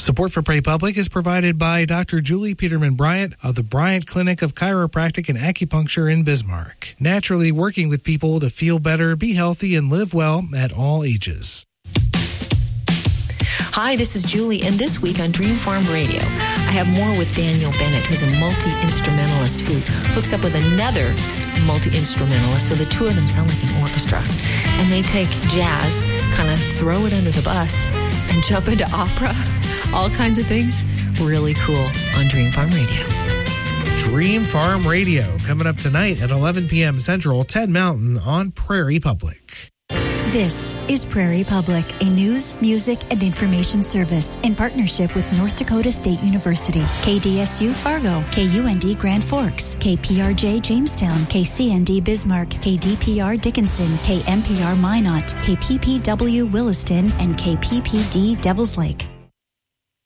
Support for Pray Public is provided by Dr. Julie Peterman Bryant of the Bryant Clinic of Chiropractic and Acupuncture in Bismarck. Naturally working with people to feel better, be healthy, and live well at all ages. Hi, this is Julie, and this week on Dream Farm Radio, I have more with Daniel Bennett, who's a multi-instrumentalist who hooks up with another multi-instrumentalist, so the two of them sound like an orchestra. And they take jazz, kind of throw it under the bus, and jump into opera, all kinds of things. Really cool on Dream Farm Radio. Dream Farm Radio, coming up tonight at 11 p.m. Central, 10 Mountain on Prairie Public. This is Prairie Public, a news, music, and information service in partnership with North Dakota State University, KDSU Fargo, KUND Grand Forks, KPRJ Jamestown, KCND Bismarck, KDPR Dickinson, KMPR Minot, KPPW Williston, and KPPD Devils Lake.